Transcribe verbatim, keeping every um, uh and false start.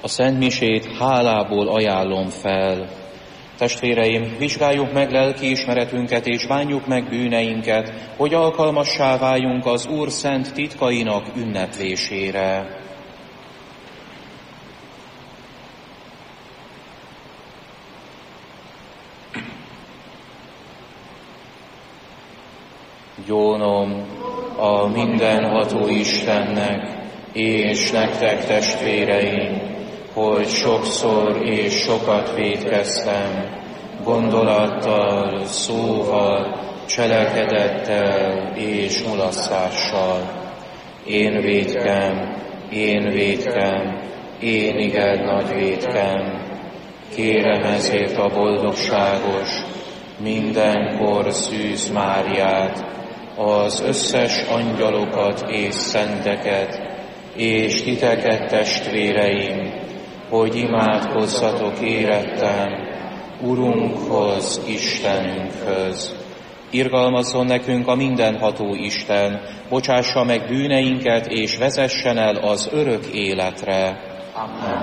A Szent Misét hálából ajánlom fel. Testvéreim, vizsgáljuk meg lelkiismeretünket és bánjuk meg bűneinket, hogy alkalmassá váljunk az Úr szent titkainak ünneplésére. Gyónom a mindenható Istennek, és nektek, testvéreim, hogy sokszor és sokat vétkeztem, gondolattal, szóval, cselekedettel és mulasztással. Én vétkem, én vétkem, én igen nagy vétkem. Kérem ezért a boldogságos, mindenkor Szűz Máriát, az összes angyalokat és szenteket, és titeket, testvéreim, hogy imádkozzatok érettem Urunkhoz, Istenünkhöz. Irgalmazzon nekünk a mindenható Isten, bocsássa meg bűneinket, és vezessen el az örök életre. Amen.